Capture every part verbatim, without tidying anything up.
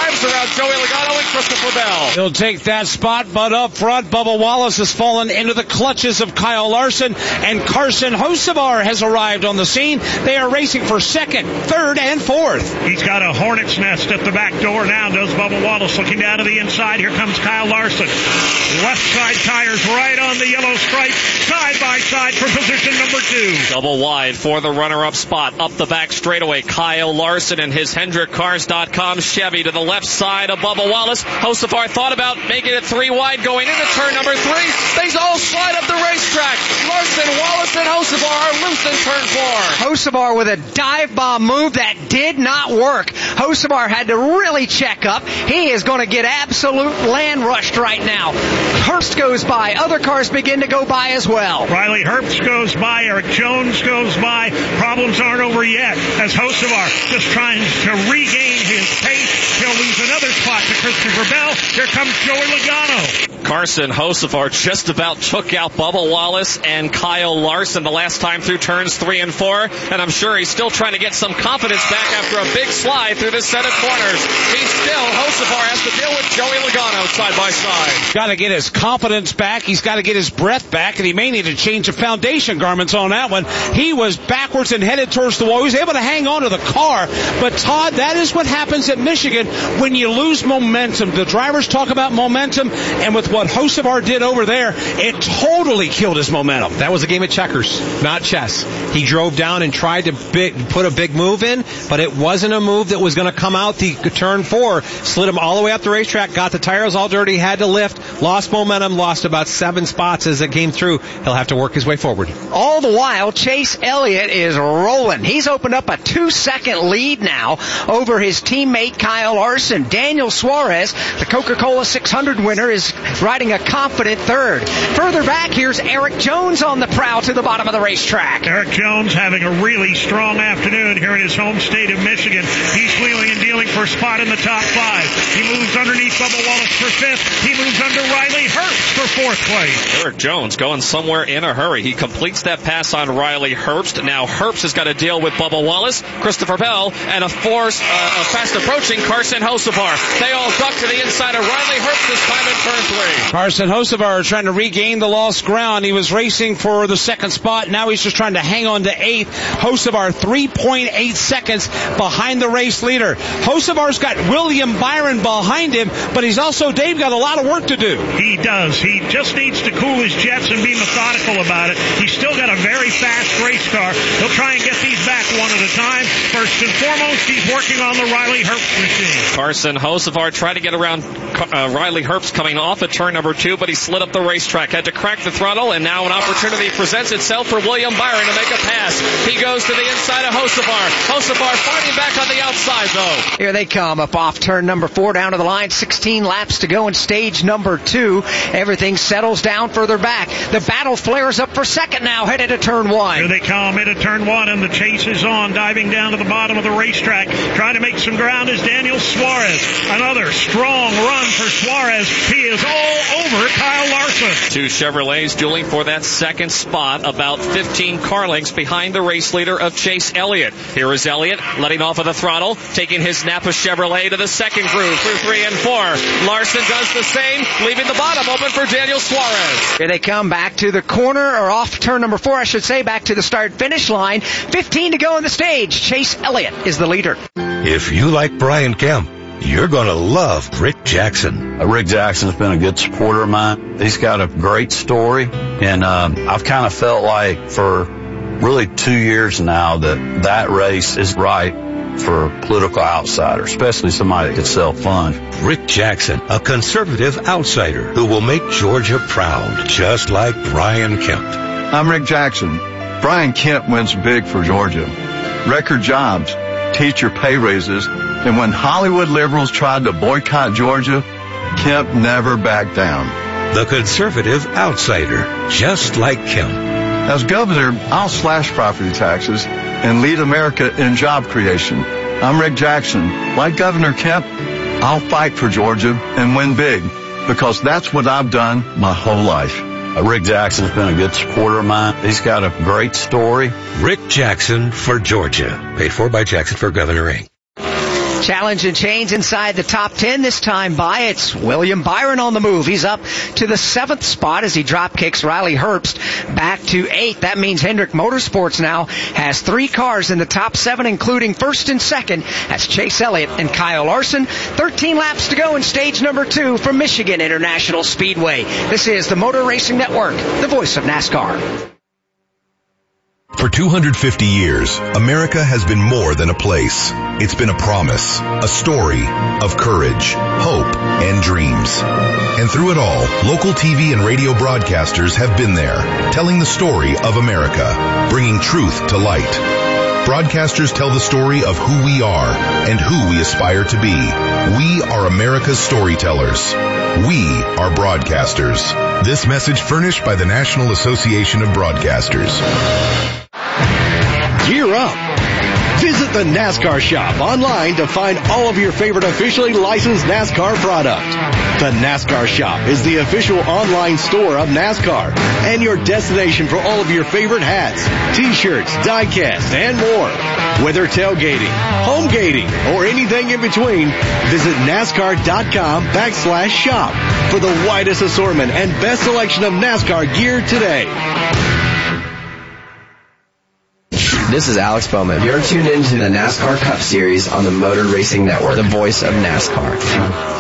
arms around Joey Logano and Christopher Bell. He'll take that spot, but up front, Bubba Wallace has fallen into the clutches of Kyle Larson, and Carson Hocevar has arrived on the scene. They are racing for second, third, and fourth. He's got a hornet's nest at the back door now, does Bubba Wallace, looking down to the inside. Here comes Kyle Larson. Left side tires right on the yellow stripe, side by side for position number two. Double wide for the runner-up spot. Up the back straightaway, Kyle Larson and his Hendrick Cars dot com Chevy to the left side of Bubba Wallace. Hocevar thought about making it three wide going into turn number three. They all slide up the racetrack. Larson, Wallace, and Hocevar are loose in turn four. Hocevar with a dive bomb move that did not work. Hocevar had to really check up. He is going to get absolute land rushed right now. Herbst goes by. Other cars begin to go by as well. Riley Herbst goes by. Eric Jones goes by. Problems aren't over yet as Hocevar just trying to regain his pace. He'll lose another spot to Christopher Bell. Here comes Joey Logano. Carson Hocevar just about took out Bubba Wallace and Kyle Larson the last time through turns three and four, and I'm sure he's still trying to get some confidence back after a big slide through this set of corners. He's still, Hocevar has to deal with Joey Logano side by side. Got to get his confidence back. He's got to get his breath back, and he may need to change the foundation garments on that one. He was backwards and headed towards the wall. He was able to hang on to the car, but Todd, that is what happens at Michigan when you lose momentum. The drivers talk about momentum, and with what Hocevar did over there, it totally killed his momentum. That was a game of checkers, not chess. He drove down and tried to big, put a big move in, but it wasn't a move that was going to come out the turn four. Slid him all the way up the racetrack, got the tires all dirty, had to lift, lost momentum, lost about seven spots as it came through. He'll have to work his way forward. All the while, Chase Elliott is rolling. He's opened up a two-second lead now over his teammate Kyle Larson. Daniel Suarez, the Coca-Cola six hundred winner, is riding a confident third. Further back, here's Eric Jones on the prowl to the bottom of the racetrack. Eric Jones having a really strong afternoon here in his home state of Michigan. He's wheeling and dealing for a spot in the top five. He moves underneath Bubba Wallace for fifth. He moves under Riley Herbst for fourth place. Eric Jones going somewhere in a hurry. He completes that pass on Riley Herbst. Now Herbst has got to deal with Bubba Wallace, Christopher Bell, and a force, uh, a fast approaching Carson Hocevar. They all duck to the inside of Riley Herbst this time in turn three. Carson Hocevar trying to regain the lost ground. He was racing for the second spot. Now he's just trying to hang on to eighth. Hocevar three point eight seconds behind the race leader. Hocevar's got William Byron behind him, but he's also, Dave, got a lot of work to do. He does. He just needs to cool his jets and be methodical about it. He's still got a very fast race car. He'll try and get these back one at a time. First and foremost, he's working on the Riley Herbst machine. Carson Hocevar tried to get around uh, Riley Herbst coming off at turn number two, but he slid up the racetrack, had to crack the throttle, and now an opportunity presents itself for William Byron to make a pass. He goes to the inside of Hocevar. Hocevar fighting back on the outside, though. Here they come up off turn number four down to the line. sixteen laps to go in stage number two. Everything settles down further back. The battle flares up for second now, headed to turn one. Here they come into turn one, and the chase is on, diving down to the bottom of the racetrack. Trying to make some ground is Daniel Suarez. Another strong run for Suarez. He is all over Kyle Larson. Two Chevrolets dueling for that second spot, about fifteen car lengths behind the race leader of Chase Elliott. Here is Elliott letting off of the throttle, taking his Napa Chevrolet to the second groove through three and four. Larson does the same, leaving the bottom open for Daniel Suarez. Here they come back to the corner, or off turn number four, I should say, back to the start-finish line. fifteen to go in the stage. Chase Elliott is the leader. If you like Brian Kemp, you're going to love Rick Jackson. Uh, Rick Jackson's been a good supporter of mine. He's got a great story, and uh, I've kind of felt like for really two years now that that race is right for a political outsider, especially somebody that could sell funds. Rick Jackson, a conservative outsider who will make Georgia proud, just like Brian Kemp. I'm Rick Jackson. Brian Kemp wins big for Georgia. Record jobs, teacher pay raises, and when Hollywood liberals tried to boycott Georgia, Kemp never backed down. The conservative outsider, just like Kemp. As governor, I'll slash property taxes and lead America in job creation. I'm Rick Jackson. Like Governor Kemp, I'll fight for Georgia and win big, because that's what I've done my whole life. Uh, Rick Jackson's been a good supporter of mine. He's got a great story. Rick Jackson for Georgia. Paid for by Jackson for Governor Incorporated. Challenge and change inside the top ten this time by. It's William Byron on the move. He's up to the seventh spot as he drop kicks Riley Herbst back to eighth. That means Hendrick Motorsports now has three cars in the top seven, including first and second. That's Chase Elliott and Kyle Larson. thirteen laps to go in stage number two from Michigan International Speedway. This is the Motor Racing Network, the voice of NASCAR. For two hundred fifty years, America has been more than a place. It's been a promise, a story of courage, hope, and dreams. And through it all, local T V and radio broadcasters have been there, telling the story of America, bringing truth to light. Broadcasters tell the story of who we are and who we aspire to be. We are America's storytellers. We are broadcasters. This message furnished by the National Association of Broadcasters. Gear up. Visit the NASCAR shop online to find all of your favorite officially licensed NASCAR product. The NASCAR shop is the official online store of NASCAR and your destination for all of your favorite hats, t-shirts, diecast, and more. Whether tailgating, home gating, or anything in between, visit NASCAR.com backslash shop for the widest assortment and best selection of NASCAR gear today. This is Alex Bowman. You're tuned into the NASCAR Cup Series on the Motor Racing Network, the voice of NASCAR.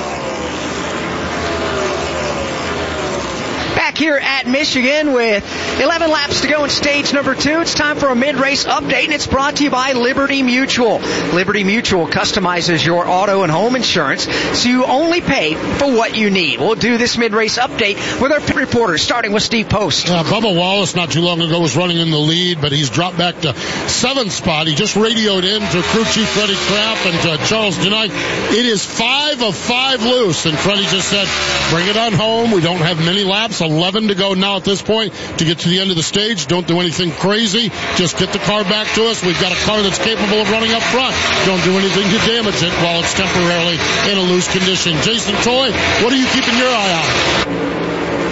Back here at Michigan with eleven laps to go in stage number two. It's time for a mid-race update, and it's brought to you by Liberty Mutual. Liberty Mutual customizes your auto and home insurance, so you only pay for what you need. We'll do this mid-race update with our pit reporters, starting with Steve Post. Uh, Bubba Wallace not too long ago was running in the lead, but he's dropped back to seventh spot. He just radioed in to crew chief Freddie Kraft and to Charles Denick. It is five of five loose, and Freddie just said, bring it on home. We don't have many laps, eleven to go now at this point to get to the end of the stage. Don't do anything crazy. Just get the car back to us. We've got a car that's capable of running up front. Don't do anything to damage it while it's temporarily in a loose condition. Jason Toy, what are you keeping your eye on?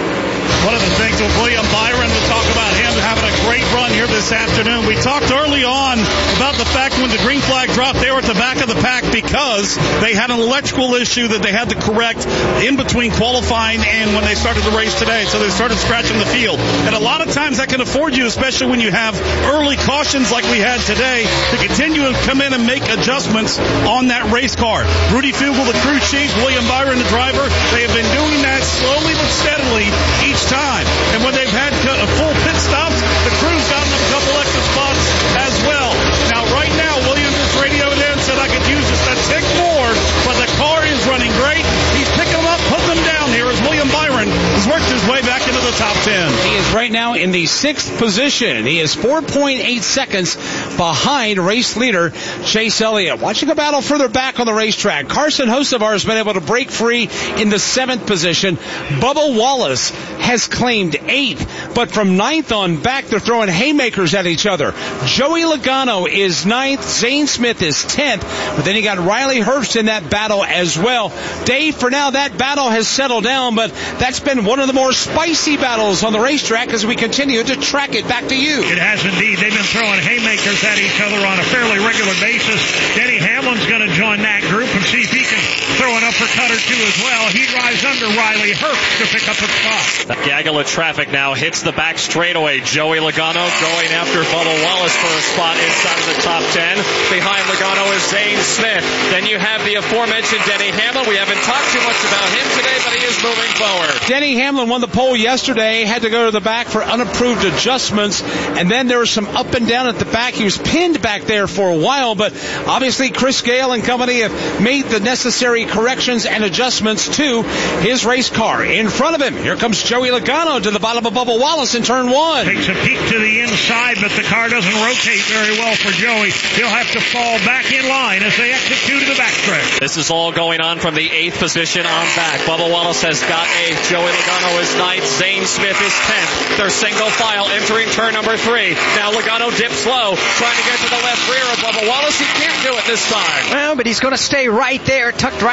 One of the things with William Byron, we'll talk about him having a great run here this afternoon. We talked early on about the fact when the green flag dropped, they were at the back of the pack because they had an electrical issue that they had to correct in between qualifying and when they started the race today. So they started scratching the field. And a lot of times that can afford you, especially when you have early cautions like we had today, to continue to come in and make adjustments on that race car. Rudy Fugle, the crew chief, William Byron, the driver, they have been doing that slowly but steadily each time. And when they've had full pit stops, the crew's gotten them a couple extra spots as well. Now, right now, Williams is radioed in and said I could use just a tick more, but the car is running great. He's picking them up, putting them down here as William Byron has worked his way back into the top ten. He is right now in the sixth position. He is four point eight seconds behind race leader Chase Elliott. Watching a battle further back on the racetrack, Carson Hocevar has been able to break free in the seventh position. Bubba Wallace has claimed eighth, but from ninth on back, they're throwing haymakers at each other. Joey Logano is ninth, Zane Smith is tenth, but then you got Riley Herbst in that battle as well. Dave, for now, that battle has settled down, but that's been one of the more spicy battles on the racetrack as we continue to track it. Back to you. It has indeed. They've been throwing haymakers at each other on a fairly regular basis. Denny Hamlin's going to join that group and see if he can throw an uppercut or two as well. He drives under Riley Herbst to pick up a spot. That gaggle of traffic now hits the back straightaway. Joey Logano going after Bubba Wallace for a spot inside of the top ten. Behind Logano is Zane Smith. Then you have the aforementioned Denny Hamlin. We haven't talked too much about him today, but he is moving forward. Denny Hamlin won the pole yesterday, had to go to the back for unapproved adjustments, and then there was some up and down at the back. He was pinned back there for a while, but obviously Chris Gale and company have made the necessary corrections and adjustments to his race car. In front of him, here comes Joey Logano to the bottom of Bubba Wallace in turn one. Takes a peek to the inside, but the car doesn't rotate very well for Joey. He'll have to fall back in line as they exit to the backstretch. This is all going on from the eighth position on back. Bubba Wallace has got eighth. Joey Logano is ninth. Zane Smith is tenth. They're single file entering turn number three. Now Logano dips low, trying to get to the left rear of Bubba Wallace. He can't do it this time. Well, but he's going to stay right there, tucked right up underneath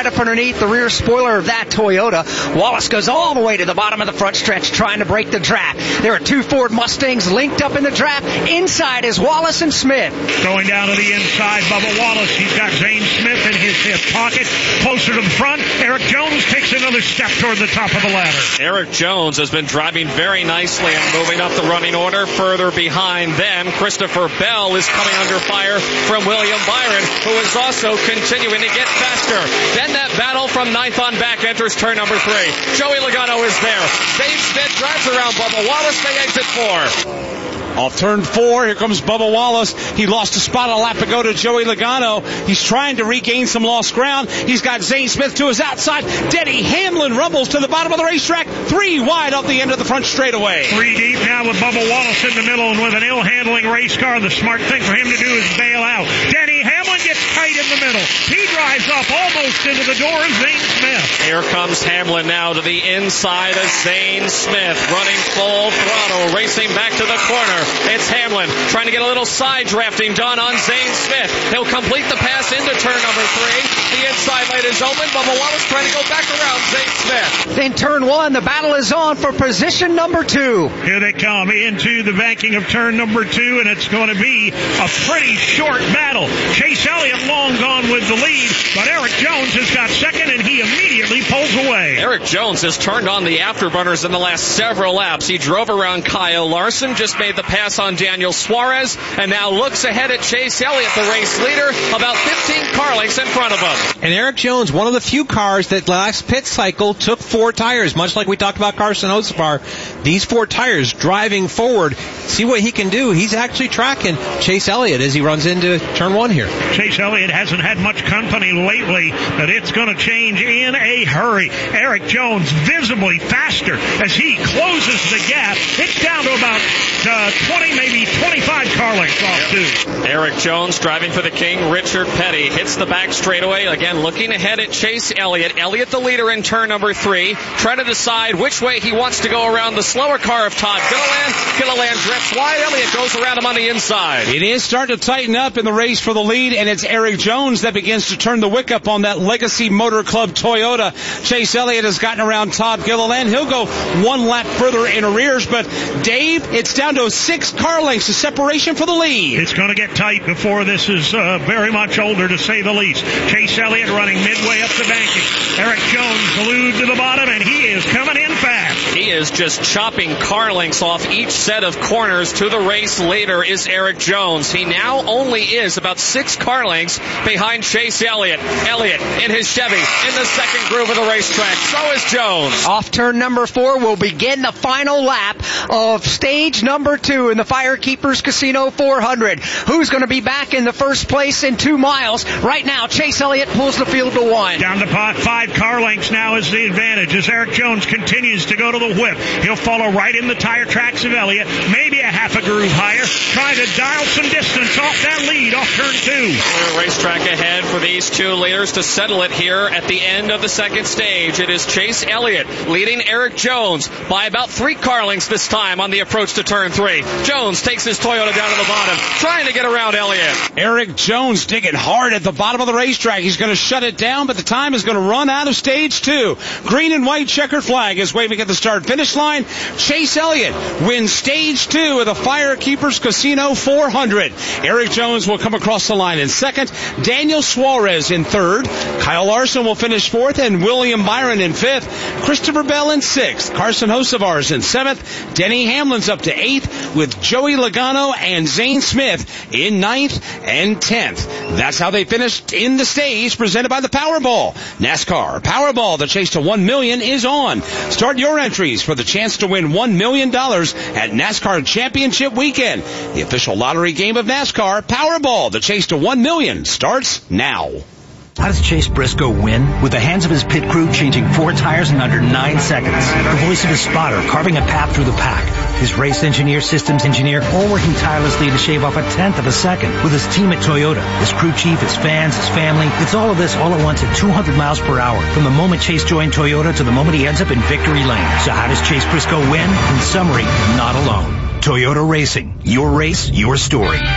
underneath the rear spoiler of that Toyota. Wallace goes all the way to the bottom of the front stretch trying to break the draft. There are two Ford Mustangs linked up in the draft. Inside is Wallace and Smith. Going down to the inside, Bubba Wallace. He's got Zane Smith in his hip pocket. Closer to the front, Eric Jones takes another step toward the top of the ladder. Eric Jones has been driving very nicely and moving up the running order. Further behind them, Christopher Bell is coming under fire from William Byron, who is also continuing to get faster. Then that battle from ninth on back enters turn number three. Joey Logano is there. Zane Smith drives around Bubba Wallace. They exit four. Off turn four, here comes Bubba Wallace. He lost a spot a lap ago to Joey Logano. He's trying to regain some lost ground. He's got Zane Smith to his outside. Denny Hamlin rumbles to the bottom of the racetrack. Three wide off the end of the front straightaway. Three deep now with Bubba Wallace in the middle, and with an ill-handling race car, the smart thing for him to do is bail out. Denny Hamlin gets tight in the middle. He drives up almost into the door of Zane Smith. Here comes Hamlin now to the inside of Zane Smith, running full throttle, racing back to the corner. It's Hamlin trying to get a little side drafting done on Zane Smith. He'll complete the pass into turn number three. The inside lane is open. Bubba Wallace trying to go back around Zane Smith. In turn one, the battle is on for position number two. Here they come into the banking of turn number two, and it's going to be a pretty short battle. Chase Elliott long gone with the lead, but Eric Jones has got second, and he immediately pulls away. Eric Jones has turned on the afterburners in the last several laps. He drove around Kyle Larson, just made the pass on Daniel Suarez, and now looks ahead at Chase Elliott, the race leader, about fifteen car lengths in front of him. And Eric Jones, one of the few cars that last pit cycle took four tires, much like we talked about Carson Hocevar. These four tires driving forward, see what he can do. He's actually tracking Chase Elliott as he runs into turn one here. Chase Elliott hasn't had much company lately, but it's going to change in a hurry. Eric Jones visibly faster as he closes the gap. It's down to about uh, twenty, maybe twenty-five car lengths off too. Eric Jones driving for the King. Richard Petty hits the back straightaway. Again, looking ahead at Chase Elliott. Elliott the leader in turn number three. Trying to decide which way he wants to go around the slower car of Todd Gilliland. Gilliland drifts wide. Elliott goes around him on the inside. It is starting to tighten up in the race for the lead, and it's Eric Jones that begins to turn the wick up on that Legacy Motor Club Toyota. Chase Elliott has gotten around Todd Gilliland. He'll go one lap further in arrears, but Dave, it's down to six car lengths of separation for the lead. It's going to get tight before this is uh, very much older, to say the least. Chase Elliott running midway up the banking. Eric Jones glued to the bottom, and he is coming in fast. He is just chopping car lengths off each set of corners. To the race leader is Eric Jones. He now only is about six car lengths behind Chase Elliott. Elliott in his Chevy in the second groove of the racetrack. So is Jones. Off turn number four will begin the final lap of stage number two in the Firekeepers Casino four hundred. Who's going to be back in the first place in two miles? Right now, Chase Elliott pulls the field to one. Down to five car lengths now is the advantage as Eric Jones continues to go to the whip. He'll follow right in the tire tracks of Elliott, maybe a half a groove higher, trying to dial some distance off that lead off turn two. Clear racetrack ahead for these two leaders to settle it here at the end of the second stage. It is Chase Elliott leading Eric Jones by about three car lengths this time on the approach to turn three. Jones takes his Toyota down to the bottom, trying to get around Elliott. Eric Jones digging hard at the bottom of the racetrack. He's going to shut it down, but the time is going to run out of stage two. Green and white checkered flag is waving at the start-finish line. Chase Elliott wins stage two of the Firekeepers Casino four hundred. Eric Jones will come across the line in second. Daniel Suarez in third. Kyle Larson will finish fourth, and William Byron in fifth. Christopher Bell in sixth. Carson Hocevar's in seventh. Denny Hamlin's up to eighth, with Joey Logano and Zane Smith in ninth and tenth. That's how they finished in the stage presented by the Powerball. NASCAR Powerball, the chase to one million dollars is on. Start your entries for the chance to win one million dollars at NASCAR Championship Weekend. The official lottery game of NASCAR, Powerball, the chase to one million dollars starts now. How does Chase Briscoe win? With the hands of his pit crew changing four tires in under nine seconds. The voice of his spotter carving a path through the pack. His race engineer, systems engineer, all working tirelessly to shave off a tenth of a second. With his team at Toyota, his crew chief, his fans, his family. It's all of this all at once at two hundred miles per hour. From the moment Chase joined Toyota to the moment he ends up in victory lane. So how does Chase Briscoe win? In summary, not alone. Toyota Racing. Your race, your story.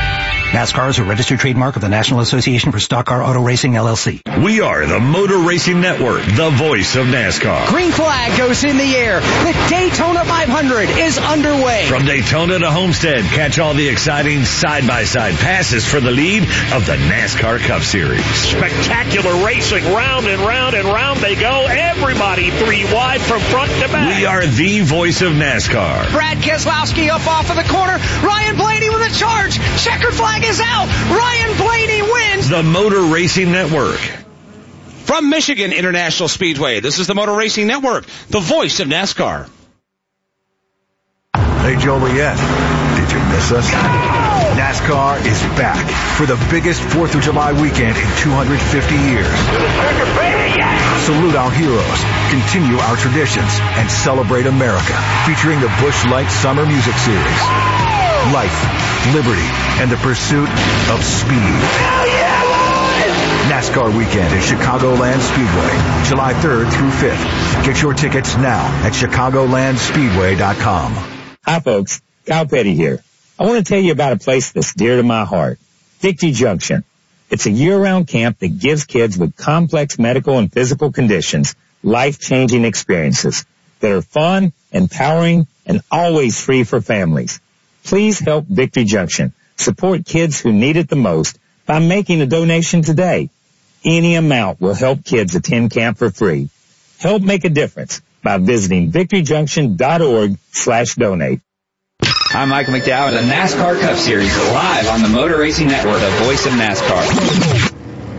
NASCAR is a registered trademark of the National Association for Stock Car Auto Racing, L L C. We are the Motor Racing Network, the voice of NASCAR. Green flag goes in the air. The Daytona five hundred is underway. From Daytona to Homestead, catch all the exciting side-by-side passes for the lead of the NASCAR Cup Series. Spectacular racing, round and round and round they go. Everybody three wide from front to back. We are the voice of NASCAR. Brad Keselowski up off of the corner. Ryan Blaney with a charge. Checkered flag is out. Ryan Blaney wins. The Motor Racing Network. From Michigan International Speedway, this is the Motor Racing Network, the voice of NASCAR. Hey, Joliet, did you miss us? NASCAR is back for the biggest fourth of July weekend in two hundred fifty years. Salute our heroes, continue our traditions, and celebrate America, featuring the Busch Light Summer Music Series. Life, liberty, and the pursuit of speed. NASCAR weekend at Chicagoland Speedway, July third through fifth. Get your tickets now at Chicagoland Speedway dot com. Hi folks, Kyle Petty here. I want to tell you about a place that's dear to my heart, Victory Junction. It's a year-round camp that gives kids with complex medical and physical conditions life-changing experiences that are fun, empowering, and always free for families. Please help Victory Junction support kids who need it the most by making a donation today. Any amount will help kids attend camp for free. Help make a difference by visiting victory junction dot org slash donate. I'm Michael McDowell, the NASCAR Cup Series, live on the Motor Racing Network, the voice of NASCAR.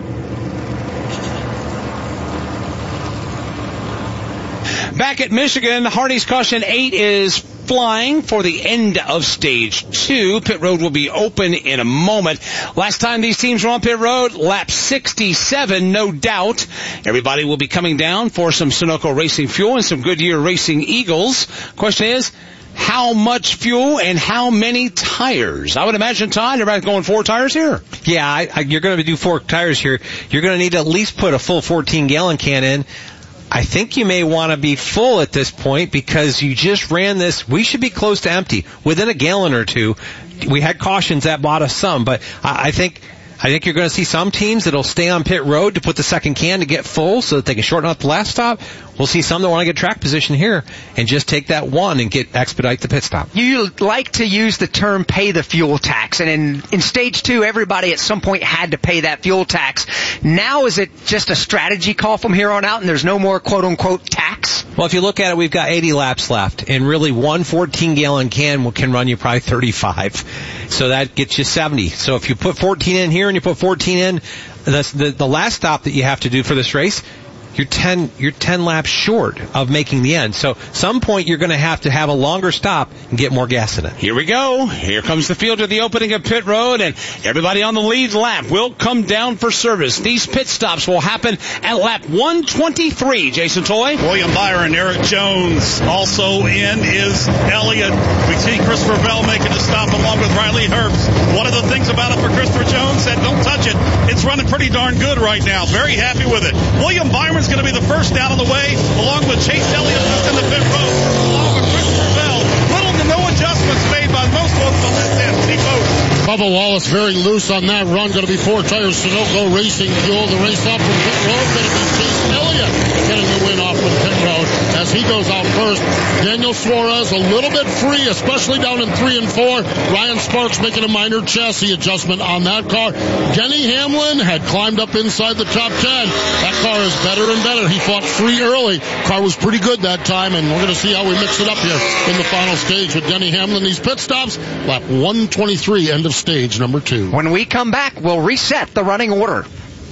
Back at Michigan, Hardy's Caution eight is flying for the end of stage two. Pit road will be open in a moment. Last time these teams were on pit road, lap sixty-seven, no doubt. Everybody will be coming down for some Sunoco Racing fuel and some Goodyear Racing Eagles. Question is, how much fuel and how many tires? I would imagine, Todd, you're about going four tires here. Yeah, I, I, you're going to do four tires here. You're going to need to at least put a full fourteen-gallon can in. I think you may want to be full at this point because you just ran this. We should be close to empty within a gallon or two. We had cautions that bought us some, but I, I think I think you're going to see some teams that'll stay on pit road to put the second can to get full so that they can shorten up the last stop. We'll see some that want to get track position here and just take that one and get expedite the pit stop. You like to use the term pay the fuel tax, and in, in stage two, everybody at some point had to pay that fuel tax. Now is it just a strategy call from here on out and there's no more quote-unquote tax? Well, if you look at it, we've got eighty laps left, and really one fourteen-gallon can can run you probably thirty-five. So that gets you seventy. So if you put fourteen in here and you put fourteen in, the, the, the last stop that you have to do for this race, you're ten, you're ten laps short of making the end. So some point you're going to have to have a longer stop and get more gas in it. Here we go. Here comes the field to the opening of pit road, and everybody on the lead lap will come down for service. These pit stops will happen at lap one twenty-three. Jason Toy. William Byron, Eric Jones. Also in is Elliott. We see Christopher Bell making a stop along with Riley Herbst. One of the things about it for Christopher Jones said, don't touch it. It's running pretty darn good right now. Very happy with it. William Byron is going to be the first down on the way, along with Chase Elliott who's in the pit road, along with Christopher Bell. Little to no adjustments made by most folks on this end. See both. Bubba Wallace very loose on that run. Going to be four tires Sunoco Racing fuel. The race off from pit road. Going to be Chase Elliott getting the win off from pit road as he goes out first. Daniel Suarez a little bit free, especially down in three and four. Ryan Sparks making a minor chassis adjustment on that car. Denny Hamlin had climbed up inside the top ten. That car is better and better. He fought free early. Car was pretty good that time, and we're going to see how we mix it up here in the final stage with Denny Hamlin. These pit stops, lap one twenty-three, end of stage number two. When we come back, we'll reset the running order.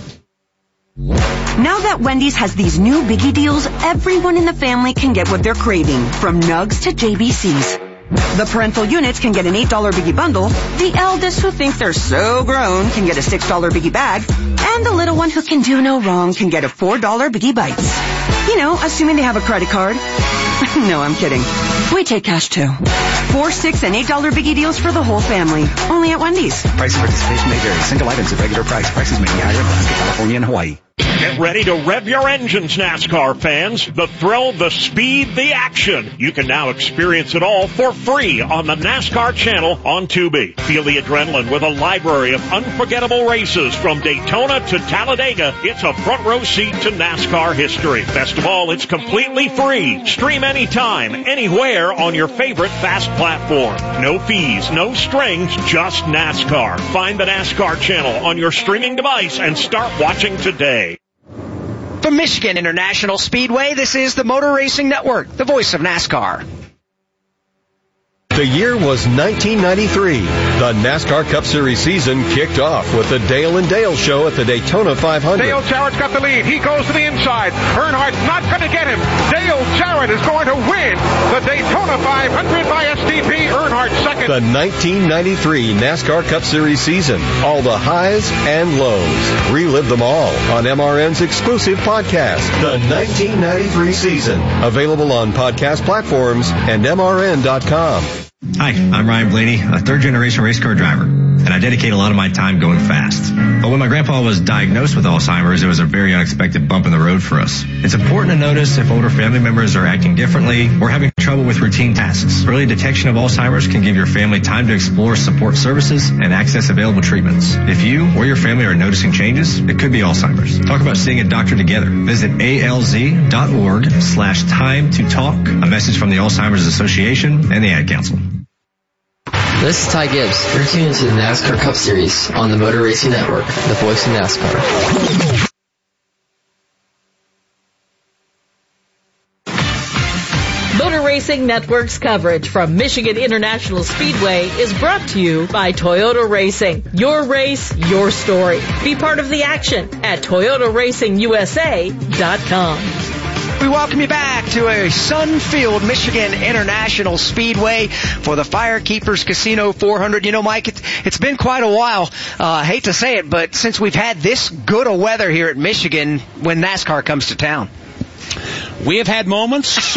Now that Wendy's has these new biggie deals, everyone in the family can get what they're craving, from nugs to J B Cs. The parental units can get an eight dollar biggie bundle, the eldest who thinks they're so grown can get a six dollar biggie bag, and the little one who can do no wrong can get a four dollar biggie bites. You know, assuming they have a credit card. No, I'm kidding. We take cash too. Four, six, and eight dollar biggie deals for the whole family. Only at Wendy's. Price of participation may vary. Single items at regular price. Prices may be higher in Alaska, California, and Hawaii. Get ready to rev your engines, NASCAR fans. The thrill, the speed, the action. You can now experience it all for free on the NASCAR channel on Tubi. Feel the adrenaline with a library of unforgettable races from Daytona to Talladega. It's a front row seat to NASCAR history. Best of all, it's completely free. Stream anytime, anywhere on your favorite fast platform. No fees, no strings, just NASCAR. Find the NASCAR channel on your streaming device and start watching today. From Michigan International Speedway, this is the Motor Racing Network, the voice of NASCAR. The year was nineteen ninety-three. The NASCAR Cup Series season kicked off with the Dale and Dale Show at the Daytona five hundred. Dale Jarrett's got the lead. He goes to the inside. Earnhardt's not going to get him. Dale Jarrett is going to win the Daytona five hundred by S T P. Earnhardt second. The nineteen ninety-three NASCAR Cup Series season. All the highs and lows. Relive them all on M R N's exclusive podcast, The nineteen ninety-three Season. Available on podcast platforms and M R N dot com. Hi, I'm Ryan Blaney, a third-generation race car driver, and I dedicate a lot of my time going fast. But when my grandpa was diagnosed with Alzheimer's, it was a very unexpected bump in the road for us. It's important to notice if older family members are acting differently or having trouble with routine tasks. Early detection of Alzheimer's can give your family time to explore support services and access available treatments. If you or your family are noticing changes, it could be Alzheimer's. Talk about seeing a doctor together. Visit A L Z dot org slash time to talk. A message from the Alzheimer's Association and the Ad Council. This is Ty Gibbs. You're tuned to the NASCAR Cup Series on the Motor Racing Network, the voice of NASCAR. Motor Racing Network's coverage from Michigan International Speedway is brought to you by Toyota Racing. Your race, your story. Be part of the action at Toyota Racing U S A dot com. We welcome you back to a sun-filled Michigan International Speedway for the Firekeepers Casino four hundred. You know, Mike, it's, it's been quite a while. Uh, I hate to say it, but since we've had this good a weather here at Michigan when NASCAR comes to town. We have had moments.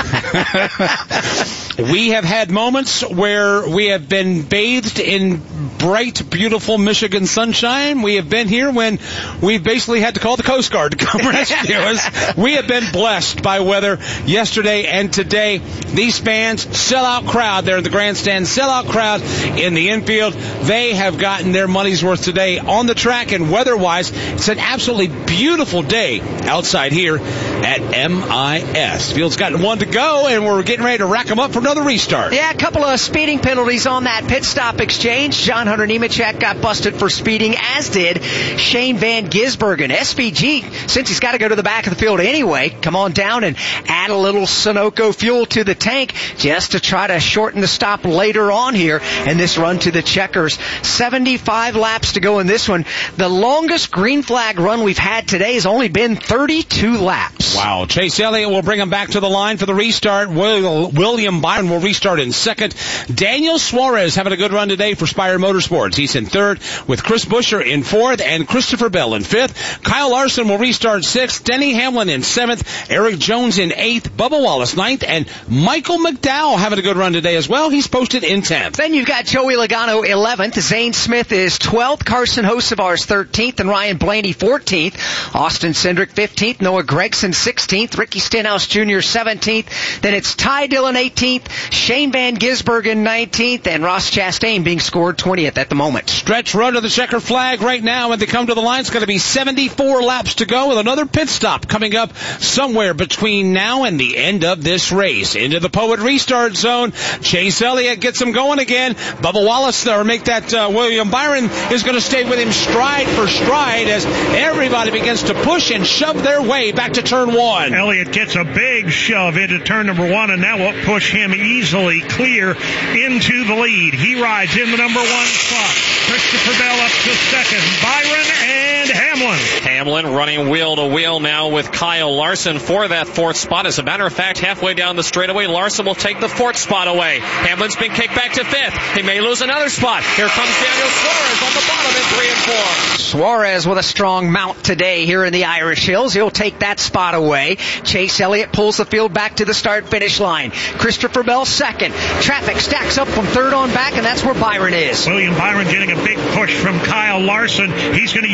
We have had moments where we have been bathed in bright, beautiful Michigan sunshine. We have been here when we basically had to call the Coast Guard to come rescue us. We have been blessed by weather yesterday and today. These fans, sellout crowd there in the grandstand, sellout crowd in the infield. They have gotten their money's worth today on the track, and weather-wise, it's an absolutely beautiful day outside here at M I S. Field's gotten one to go, and we're getting ready to rack them up for another restart. Yeah, a couple of speeding penalties on that pit stop exchange. John Hunter Nemechek got busted for speeding, as did Shane Van Gisbergen. S V G, since he's got to go to the back of the field anyway, come on down and add a little Sunoco fuel to the tank just to try to shorten the stop later on here in this run to the checkers. seventy-five laps to go in this one. The longest green flag run we've had today has only been thirty-two laps. Wow. Chase Elliott will bring him back to the line for the restart. William Byron will restart in second. Daniel Suarez having a good run today for Spire Motorsports. He's in third with Chris Buescher in fourth and Christopher Bell in fifth. Kyle Larson will restart sixth. Denny Hamlin in seventh. Eric Jones in eighth. Bubba Wallace ninth. And Michael McDowell having a good run today as well. He's posted in tenth. Then you've got Joey Logano eleventh. Zane Smith is twelfth. Carson Hocevar is thirteenth. And Ryan Blaney fourteenth. Austin Cindric fifteenth. Noah Gragson sixteenth. Ricky Stenhouse Junior seventeenth. Then it's Ty Dillon eighteenth. Shane Van Gisbergen nineteenth. And Ross Chastain being scored twentieth at the moment. Stretch run to the checker flag right now. When they come to the line, it's going to be seventy-four laps to go with another pit stop coming up somewhere between now and the end of this race. Into the Poet restart zone. Chase Elliott gets him going again. Bubba Wallace, or make that uh, William Byron, is going to stay with him stride for stride as everybody begins to push and shove their way back to turn one. Elliott gets a big shove into turn number one, and that will push him easily clear into the lead. He rides in the number one spot. Christopher Bell up to second. Byron and Hamlin. Hamlin running wheel to wheel now with Kyle Larson for that fourth spot. As a matter of fact, halfway down the straightaway, Larson will take the fourth spot away. Hamlin's been kicked back to fifth. He may lose another spot. Here comes Daniel Suarez on the bottom in three and four. Suarez with a strong mount today here in the Irish Hills. He'll take that spot away. Chase Elliott pulls the field back to the start-finish line. Christopher Bell second. Traffic stacks up from third on back, and that's where Byron is. William Byron getting a big push from Kyle Larson. He's going to use it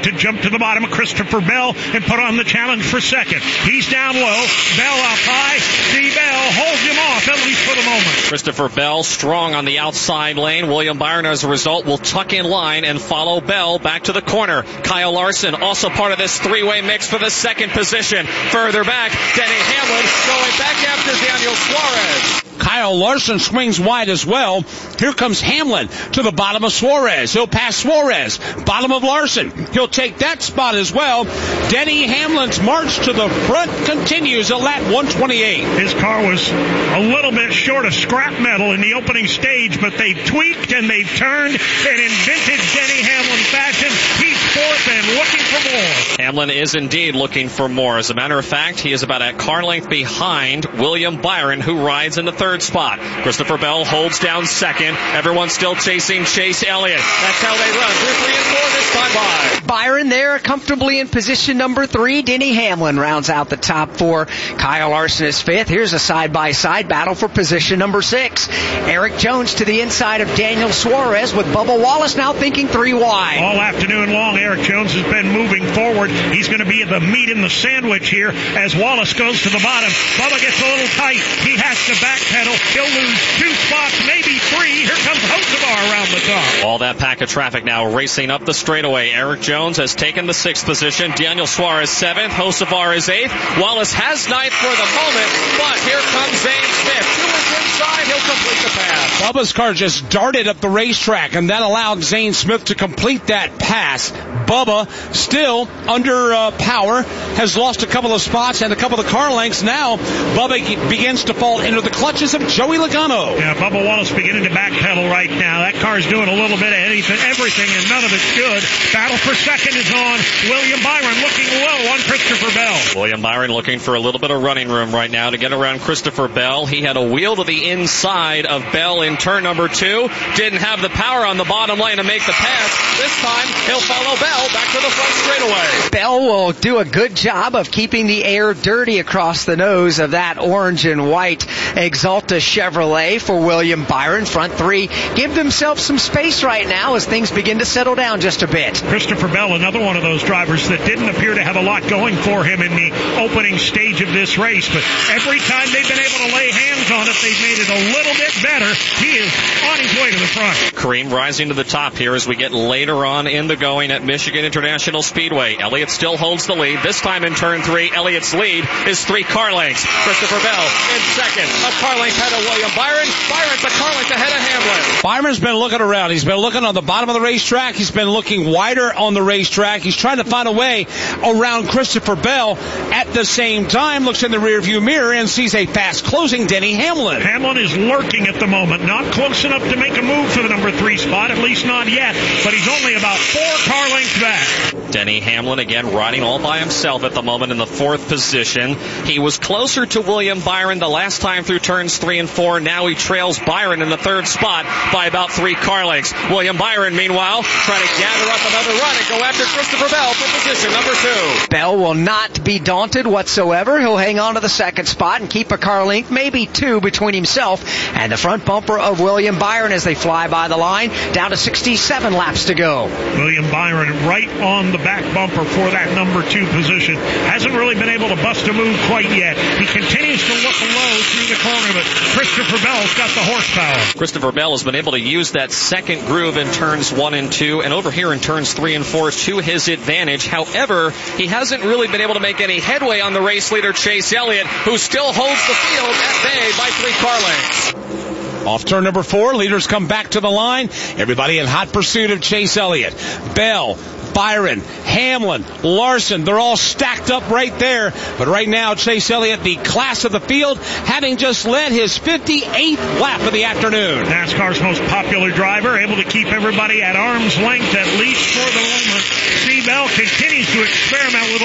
to jump to the bottom of Christopher Bell and put on the challenge for second. He's down low. Bell up high. C. Bell holds him off, at least for the moment. Christopher Bell strong on the outside lane. William Byron, as a result, will tuck in line and follow Bell back to the corner. Kyle Larson also part of this three-way mix for the second position. Further back, Denny Hamlin going back after Daniel Suarez. Kyle Larson swings wide as well. Here comes Hamlin to the bottom of Suarez. He'll pass Suarez. Bottom of Larson. He'll take that spot as well. Denny Hamlin's march to the front continues at lap one twenty-eight. His car was a little bit short of scrap metal in the opening stage, but they've tweaked and they've turned, and in vintage Denny Hamlin fashion, he's fourth and looking for more. Hamlin is indeed looking for more. As a matter of fact, he is about a car length behind William Byron, who rides in the third spot. Christopher Bell holds down second. Everyone's still chasing Chase Elliott. That's how they run through three and four this time by. Byron there comfortably in position number three. Denny Hamlin rounds out the top four. Kyle Larson is fifth. Here's a side-by-side battle for position number six. Eric Jones to the inside of Daniel Suarez, with Bubba Wallace now thinking three wide. All afternoon long, Eric Jones has been moving forward. He's going to be the meat in the sandwich here as Wallace goes to the bottom. Bubba gets a little tight. He has to backpedal. He'll lose two spots, maybe three. Here comes Hocevar around the top. All that pack of traffic now racing up the straightaway. Eric Jones has taken the sixth position. Daniel Suarez seventh. Hocevar is eighth. Wallace has ninth for the moment, but here comes Zane Smith. Two is inside. He'll complete the pass. Bubba's car just darted up the racetrack, and that allowed Zane Smith to complete that pass. Bubba, still under uh, power, has lost a couple of spots and a couple of car lengths. Now, Bubba begins to fall into the clutches of Joey Logano. Yeah, Bubba Wallace beginning to backpedal right now. That car's doing a little bit of anything, everything, and none of it's good. Battle for second is on. William Byron looking low on Christopher Bell. William Byron looking for a little bit of running room right now to get around Christopher Bell. He had a wheel to the inside of Bell in turn number two. Didn't have the power on the bottom lane to make the pass. This time, he'll follow Bell back to the front straightaway. Bell will do a good job of keeping the air dirty across the nose of that orange and white Exalta Chevrolet for William Byron. Front three give themselves some space right now as things begin to settle down just a bit. Christopher Bell, another one of those drivers that didn't appear to have a lot going for him in the opening stage of this race, but every time they've been able to lay hands on it, they've made it a little bit better. He is on his way to the front. Kareem rising to the top here as we get later on in the going at Michigan International Speedway. Elliott still holds the lead. This time in turn three, Elliott's lead is three car lengths. Christopher Bell in second. A car length ahead of William Byron. Byron's a car length ahead of Hamlin. Byron's been looking around. He's been looking on the bottom of the racetrack. He's been looking wider on the racetrack. He's trying to find a way around Christopher Bell. At the same time, looks in the rearview mirror and sees a fast closing Denny Hamlin. Hamlin is lurking at the moment. Not close enough to make a move for the number three spot, at least not yet, but he's only about four car lengths back. Denny Hamlin again riding all by himself at the moment in the fourth position. He was closer to William Byron the last time through turns three and four. Now he trails Byron in the third spot by about three car lengths. William Byron, meanwhile, trying to gather up another run and go after Christopher Bell for position number two. Bell will not be daunted whatsoever. He'll hang on to the second spot and keep a car length, maybe two, between himself and the front bumper of William Byron as they fly by the line. Down to sixty-seven laps to go. William Byron right on the back bumper for that number two position. Hasn't really been able to bust a move quite yet. He continues to look low through the corner, but Christopher Bell's got the horsepower. Christopher Bell has been able to use that second groove in turns one and two, and over here in turns three and four to his advantage. However, he hasn't really been able to make any headway on the race leader Chase Elliott, who still holds the field at bay by three car lengths. Off turn number four, leaders come back to the line. Everybody in hot pursuit of Chase Elliott. Bell, Byron, Hamlin, Larson, they're all stacked up right there. But right now, Chase Elliott, the class of the field, having just led his fifty-eighth lap of the afternoon. NASCAR's most popular driver, able to keep everybody at arm's length, at least for the moment. C. Bell continues to experiment with a little high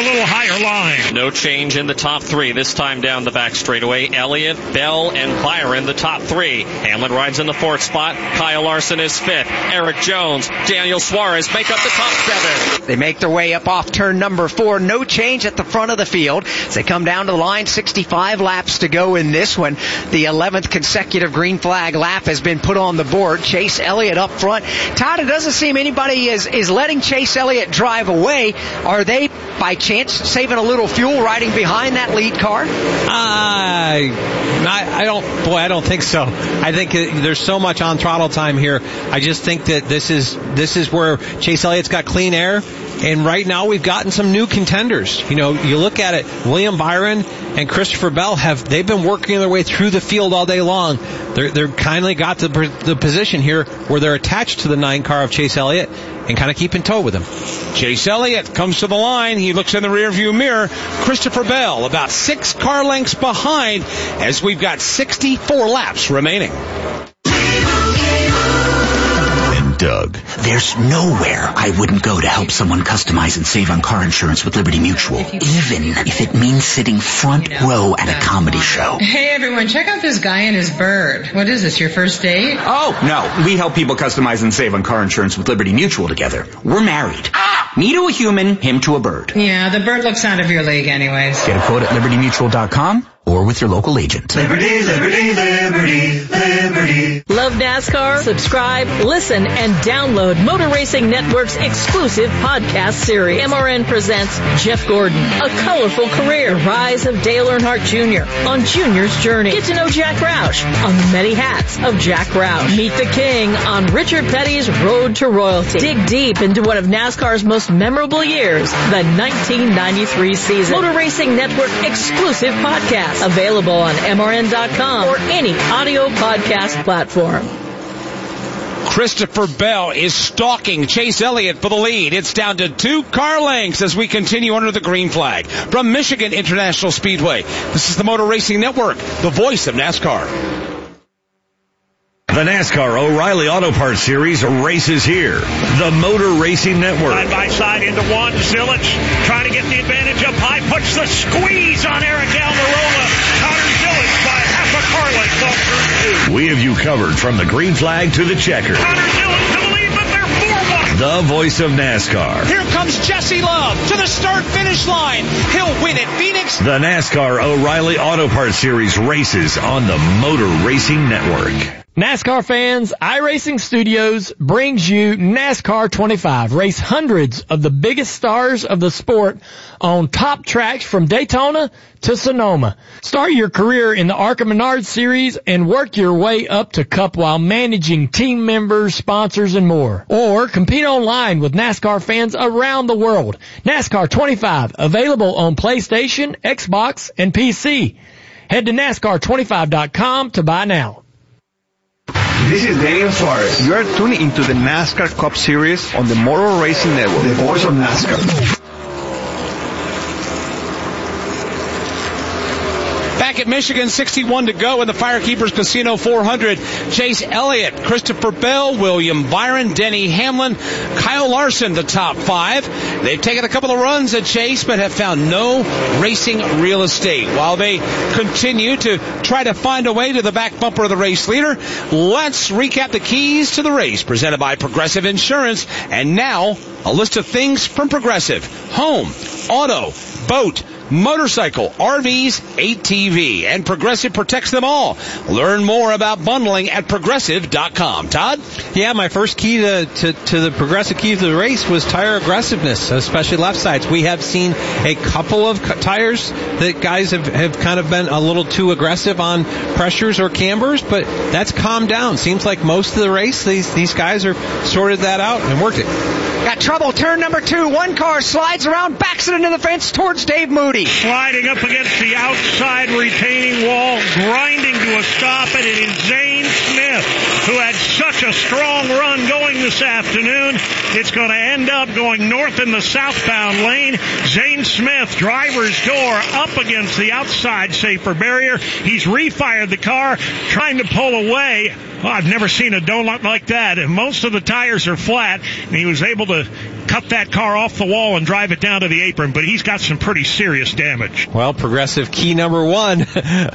tire line. No change in the top three. This time down the back straightaway. Elliott, Bell, and Byron, the top three. Hamlin rides in the fourth spot. Kyle Larson is fifth. Eric Jones, Daniel Suarez make up the top seven. They make their way up off turn number four. No change at the front of the field. As they come down to the line, sixty-five laps to go in this one. The eleventh consecutive green flag lap has been put on the board. Chase Elliott up front. Todd, it doesn't seem anybody is, is letting Chase Elliott drive away. Are they, by chance, saving a little fuel riding behind that lead car? I, I, I don't, boy, I don't think so. I think there's so much on throttle time here. I just think that this is this is where Chase Elliott's got clean air. And right now we've gotten some new contenders. You know, you look at it, William Byron and Christopher Bell have, they've been working their way through the field all day long. They're, they're kindly got the, the position here where they're attached to the nine car of Chase Elliott and kind of keep in tow with him. Chase Elliott comes to the line. He looks in the rearview mirror. Christopher Bell about six car lengths behind as we've got sixty-four laps remaining. Doug. There's nowhere I wouldn't go to help someone customize and save on car insurance with Liberty Mutual, even if it means sitting front row at a comedy show. Hey everyone, check out this guy and his bird. What is this, your first date? Oh, no. We help people customize and save on car insurance with Liberty Mutual together. We're married. Me to a human, him to a bird. Yeah, the bird looks out of your league anyways. Get a quote at liberty mutual dot com or with your local agent. Liberty, liberty, liberty, liberty. Love NASCAR? Subscribe, listen, and download Motor Racing Network's exclusive podcast series. M R N presents Jeff Gordon, A Colorful Career, Rise of Dale Earnhardt Junior on Junior's Journey. Get to know Jack Roush on the many hats of Jack Roush. Meet the King on Richard Petty's Road to Royalty. Dig deep into one of NASCAR's most memorable years, the nineteen ninety-three season. Motor Racing Network exclusive podcast. Available on M R N dot com or any audio podcast platform. Christopher Bell is stalking Chase Elliott for the lead. It's down to two car lengths as we continue under the green flag. From Michigan International Speedway, this is the Motor Racing Network, the voice of NASCAR. The NASCAR O'Reilly Auto Parts Series races here. The Motor Racing Network. Side by side into one. Zilich trying to get the advantage up high. Puts the squeeze on Eric Almirola. Connor Zilich by half a car length off through two. We have you covered from the green flag to the checker. Connor Zilich to the lead, but they're four one. The voice of NASCAR. Here comes Jesse Love to the start-finish line. He'll win at Phoenix. The NASCAR O'Reilly Auto Parts Series races on the Motor Racing Network. NASCAR fans, iRacing Studios brings you NASCAR twenty-five. Race hundreds of the biggest stars of the sport on top tracks from Daytona to Sonoma. Start your career in the ARCA Menard Series and work your way up to Cup while managing team members, sponsors, and more. Or compete online with NASCAR fans around the world. NASCAR twenty-five, available on PlayStation, Xbox, and P C. Head to NASCAR twenty-five dot com to buy now. This is Daniel Suarez. You are tuning into the NASCAR Cup Series on the Motor Racing Network, the voice of NASCAR. Back at Michigan, sixty-one to go in the Firekeepers Casino four hundred. Chase Elliott, Christopher Bell, William Byron, Denny Hamlin, Kyle Larson, the top five. They've taken a couple of runs at Chase, but have found no racing real estate. While they continue to try to find a way to the back bumper of the race leader, let's recap the keys to the race presented by Progressive Insurance. And now, a list of things from Progressive: home, auto, boat, motorcycle, R Vs, A T V, and Progressive protects them all. Learn more about bundling at progressive dot com. Todd? Yeah, my first key to, to, to the Progressive key to the race was tire aggressiveness, especially left sides. We have seen a couple of tires that guys have, have kind of been a little too aggressive on pressures or cambers, but that's calmed down. Seems like most of the race, these, these guys are sorted that out and worked it. Got trouble, turn number two. One car slides around, backs it into the fence towards Dave Moody. Sliding up against the outside retaining wall, grinding to a stop, and it is Zane Smith, who had such a strong run going this afternoon. It's going to end up going north in the southbound lane. Zane Smith, driver's door, up against the outside safer barrier. He's refired the car, trying to pull away. Well, I've never seen a donut like that. And most of the tires are flat, and he was able to cut that car off the wall and drive it down to the apron, but he's got some pretty serious damage. Well, Progressive key number one,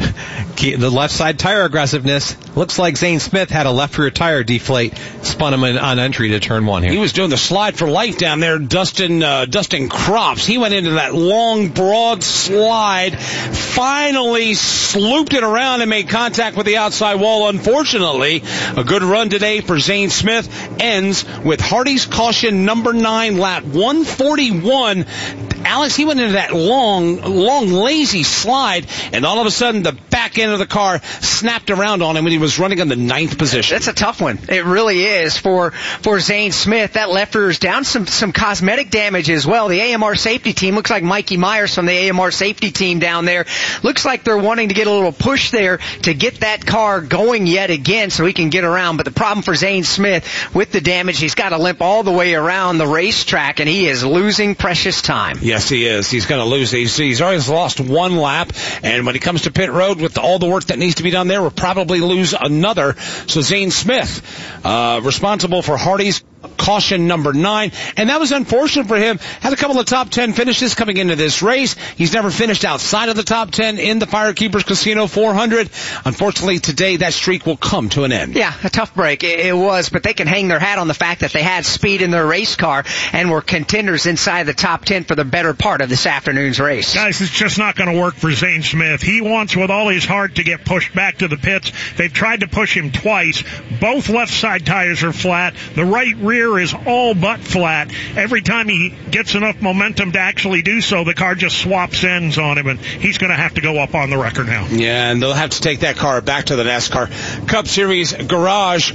key, the left side tire aggressiveness. Looks like Zane Smith had a left rear tire deflate, spun him in, on entry to turn one here. He was doing the slide for life down there, Dustin, uh, Dustin Crops. He went into that long, broad slide, finally slooped it around and made contact with the outside wall. Unfortunately, a good run today for Zane Smith ends with Hardy's caution number nine, lap one forty-one. Alex, he went into that long, long, lazy slide, and all of a sudden the back end of the car snapped around on him when he was running in the ninth position. That's a tough one. It really is for for Zane Smith. That left rear is down, some some cosmetic damage as well. The A M R safety team, looks like Mikey Myers from the A M R safety team down there, looks like they're wanting to get a little push there to get that car going yet again so he can get around. But the problem for Zane Smith with the damage, he's got to limp all the way around the racetrack, and he is losing precious time. Yes, he is. He's going to lose. He's, he's always lost one lap, and when he comes to pit road with all the work that needs to be done there, we'll probably lose another. So Zane Smith, uh, responsible for Hardy's caution number nine, and that was unfortunate for him. Had a couple of top ten finishes coming into this race. He's never finished outside of the top ten in the Firekeepers Casino four hundred. Unfortunately, today that streak will come to an end. Yeah, a tough break. It, it was, but they can hang their hat on the fact that they had speed in their race car and were contenders inside the top ten for the better part of this afternoon's race. Guys, it's just not going to work for Zane Smith. He wants with all his heart to get pushed back to the pits. They've tried to push him twice. Both left side tires are flat. The right rear is all but flat. Every time he gets enough momentum to actually do so, the car just swaps ends on him, and he's going to have to go up on the record now. Yeah, and they'll have to take that car back to the NASCAR Cup Series garage.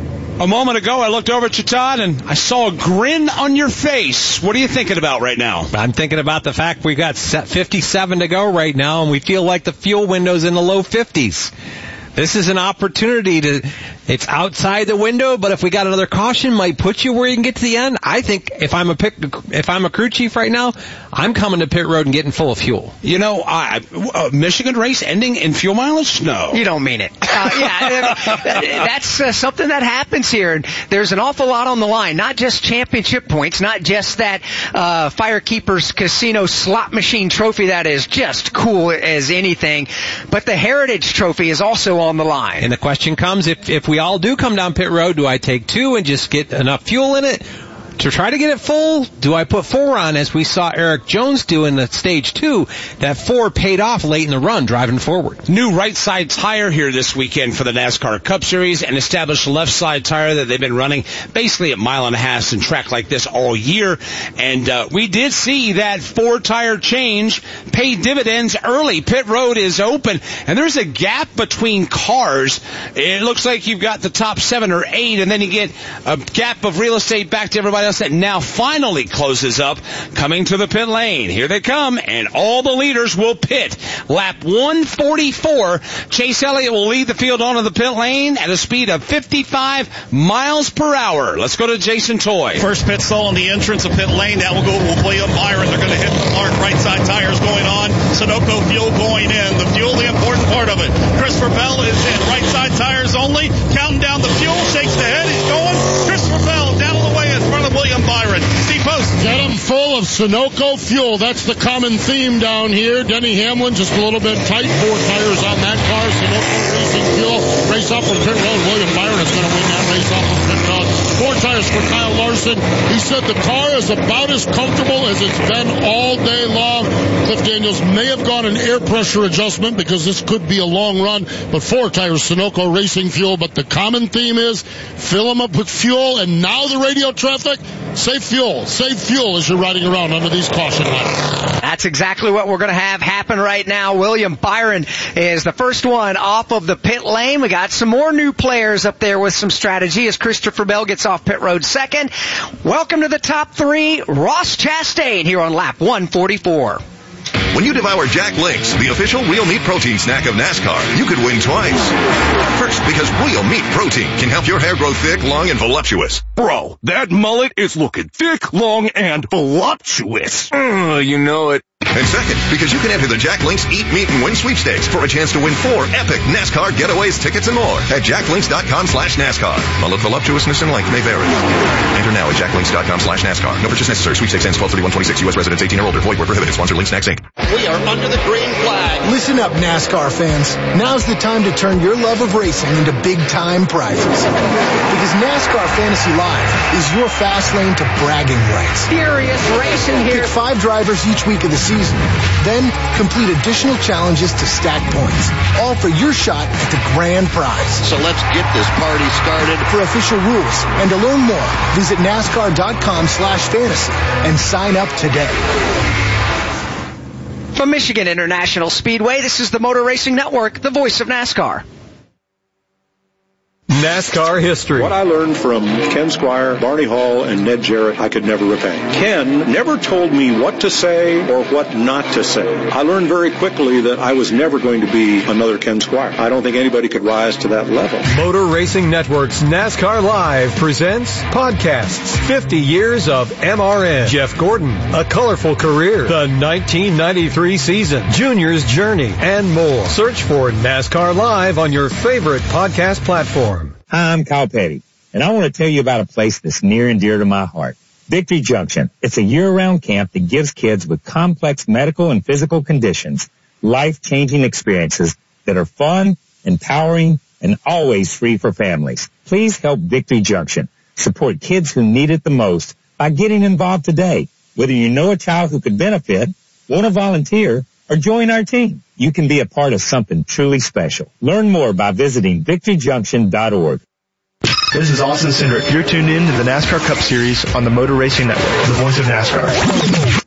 A moment ago, I looked over at you, Todd, and I saw a grin on your face. What are you thinking about right now? I'm thinking about the fact we've got fifty-seven to go right now, and we feel like the fuel window's in the low fifties. This is an opportunity to, it's outside the window, but if we got another caution, might put you where you can get to the end. I think if I'm a pick, if I'm a crew chief right now, I'm coming to pit road and getting full of fuel. You know, I, uh, Michigan race ending in fuel mileage? No. You don't mean it. Uh, yeah, that's uh, something that happens here. And there's an awful lot on the line, not just championship points, not just that uh, Firekeepers Casino slot machine trophy that is just cool as anything, but the Heritage Trophy is also on on the line. And the question comes, if if we all do come down pit road, do I take two and just get enough fuel in it to try to get it full? Do I put four on, as we saw Eric Jones do in the stage two? That four paid off late in the run, driving forward. New right side tire here this weekend for the NASCAR Cup Series, an established left side tire that they've been running basically a mile and a half and track like this all year. And uh, we did see that four tire change pay dividends early. Pit road is open, and there's a gap between cars. It looks like you've got the top seven or eight, and then you get a gap of real estate back to everybody else that now finally closes up, coming to the pit lane. Here they come, and all the leaders will pit. Lap one forty-four, Chase Elliott will lead the field onto the pit lane at a speed of fifty-five miles per hour. Let's go to Jason Toy. First pit stall on the entrance of pit lane. That will go with William Byron. They're going to hit the mark. Right side tires going on. Sunoco fuel going in. The fuel, the important part of it. Christopher Bell is in. Right side tires only. Counting down the fuel. Shakes the head. He's going. Christopher Bell down on the way in front of William Byron. Steve Post. Get him full of Sunoco fuel. That's the common theme down here. Denny Hamlin just a little bit tight. Four tires on that car. Sunoco racing fuel. Race off from pit road. William Byron is going to win that race off from pit road. Four tires for Kyle Larson. He said the car is about as comfortable as it's been all day long. Cliff Daniels may have got an air pressure adjustment because this could be a long run, but four tires Sunoco racing fuel. But the common theme is fill them up with fuel, and now the radio traffic, save fuel. Save fuel as you're riding around under these caution lights. That's exactly what we're going to have happen right now. William Byron is the first one off of the pit lane. We got some more new players up there with some strategy as Christopher Bell gets off pit road second. Welcome to the top three, Ross Chastain here on lap one forty-four. When you devour Jack Links, the official real meat protein snack of NASCAR, you could win twice. First, because real meat protein can help your hair grow thick, long, and voluptuous. Bro, that mullet is looking thick, long, and voluptuous. Uh, you know it. And second, because you can enter the Jack Links Eat, Meet, and Win sweepstakes for a chance to win four epic NASCAR getaways, tickets, and more at jacklinks.com slash NASCAR. While voluptuousness and length may vary. Enter now at jacklinks.com slash NASCAR. No purchase necessary. Sweepstakes ends twelve thirty-one twenty-six. U S residents eighteen or older. Void where prohibited. Sponsor Links Snacks, Incorporated. We are under the green flag. Listen up, NASCAR fans. Now's the time to turn your love of racing into big-time prizes. Because NASCAR Fantasy Live is your fast lane to bragging rights. Serious racing here. Pick five drivers each week of the season. Then complete additional challenges to stack points. All for your shot at the grand prize. So let's get this party started. For official rules and to learn more, visit NASCAR.com slash fantasy and sign up today. From Michigan International Speedway, this is the Motor Racing Network, the voice of NASCAR. NASCAR history. What I learned from Ken Squire, Barney Hall, and Ned Jarrett, I could never repay. Ken never told me what to say or what not to say. I learned very quickly that I was never going to be another Ken Squire. I don't think anybody could rise to that level. Motor Racing Network's NASCAR Live presents podcasts. fifty years of M R N. Jeff Gordon, A Colorful Career. The nineteen ninety-three season. Junior's Journey, and more. Search for NASCAR Live on your favorite podcast platform. Hi, I'm Kyle Petty, and I want to tell you about a place that's near and dear to my heart. Victory Junction. It's a year-round camp that gives kids with complex medical and physical conditions life-changing experiences that are fun, empowering, and always free for families. Please help Victory Junction support kids who need it the most by getting involved today. Whether you know a child who could benefit, want to volunteer, or join our team, you can be a part of something truly special. Learn more by visiting victory junction dot org. This is Austin Cindric. You're tuned in to the NASCAR Cup Series on the Motor Racing Network, the voice of NASCAR.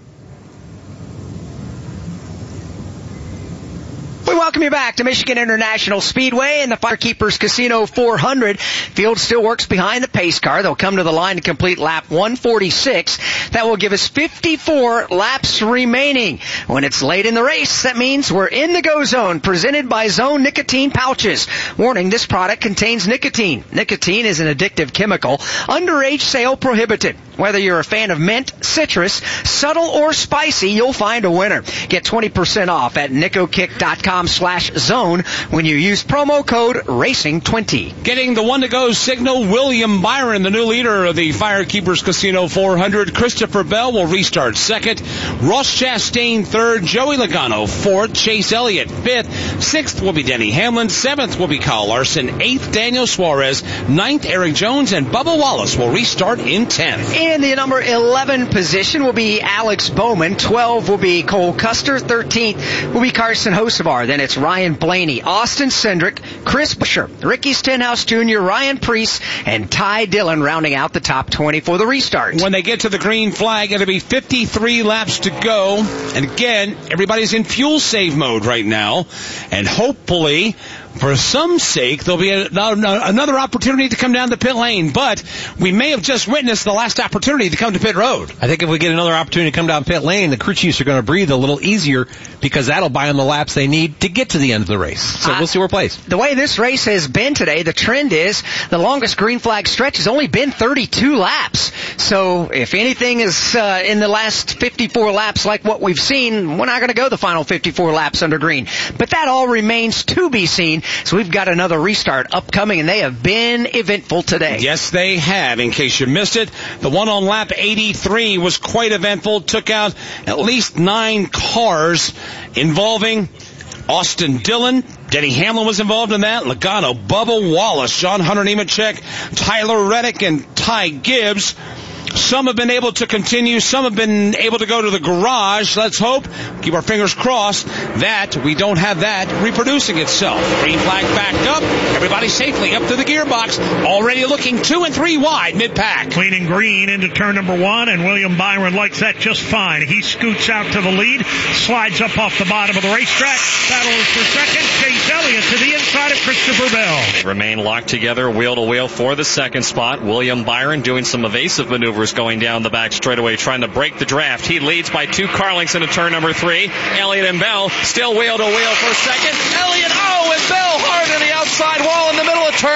We welcome you back to Michigan International Speedway and the Firekeepers Casino four hundred. Field still works behind the pace car. They'll come to the line to complete lap one forty-six. That will give us fifty-four laps remaining. When it's late in the race, that means we're in the go zone, presented by Zone Nicotine Pouches. Warning, this product contains nicotine. Nicotine is an addictive chemical. Underage sale prohibited. Whether you're a fan of mint, citrus, subtle, or spicy, you'll find a winner. Get twenty percent off at nicokick.com slash zone when you use promo code racing twenty. Getting the one-to-go signal, William Byron, the new leader of the Firekeepers Casino four hundred. Christopher Bell will restart second. Ross Chastain third. Joey Logano fourth. Chase Elliott fifth. Sixth will be Denny Hamlin. Seventh will be Kyle Larson. Eighth, Daniel Suarez. Ninth, Eric Jones. And Bubba Wallace will restart in tenth. In the number eleven position will be Alex Bowman. twelve will be Cole Custer. thirteenth will be Carson Hocevar. Then it's Ryan Blaney, Austin Cindric, Chris Buescher, Ricky Stenhouse Junior, Ryan Preece, and Ty Dillon rounding out the top twenty for the restart. When they get to the green flag, it'll be fifty-three laps to go. And again, everybody's in fuel save mode right now. And hopefully, for some sake, there'll be a, another opportunity to come down the pit lane. But we may have just witnessed the last opportunity to come to pit road. I think if we get another opportunity to come down pit lane, the crew chiefs are going to breathe a little easier because that'll buy them the laps they need to get to the end of the race. So uh, we'll see where it plays. The way this race has been today, the trend is the longest green flag stretch has only been thirty-two laps. So if anything is uh, in the last fifty-four laps like what we've seen, we're not going to go the final fifty-four laps under green. But that all remains to be seen. So we've got another restart upcoming, and they have been eventful today. Yes, they have. In case you missed it, the one on lap eighty-three was quite eventful. Took out at least nine cars involving Austin Dillon. Denny Hamlin was involved in that. Logano, Bubba Wallace, John Hunter Nemechek, Tyler Reddick, and Ty Gibbs. Some have been able to continue. Some have been able to go to the garage. Let's hope, keep our fingers crossed, that we don't have that reproducing itself. Green flag backed up. Everybody safely up to the gearbox. Already looking two and three wide mid-pack. Clean and green into turn number one, and William Byron likes that just fine. He scoots out to the lead, slides up off the bottom of the racetrack, battles for second. Chase Elliott to the inside of Christopher Bell. They remain locked together wheel to wheel for the second spot. William Byron doing some evasive maneuvers going down the back straightaway, trying to break the draft. He leads by two car lengths into turn number three. Elliott and Bell still wheel to wheel for second. Elliott, oh, and Bell hard on the outside wall in the middle of turn three.